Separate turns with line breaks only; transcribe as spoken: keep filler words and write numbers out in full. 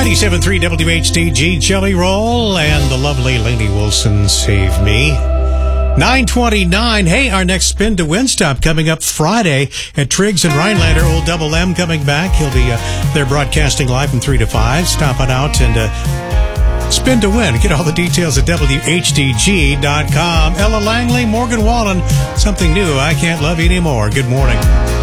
ninety-seven point three W H D G, Jelly Roll, and the lovely Lainey Wilson, Save Me. nine twenty-nine. Hey, our next Spin to Win stop coming up Friday at Triggs and Rhinelander. Old Double M coming back. He'll be uh, there broadcasting live from three to five. Stop on out and uh, Spin to Win. Get all the details at W H D G dot com. Ella Langley, Morgan Wallen, something new. I Can't Love You Anymore. Good morning.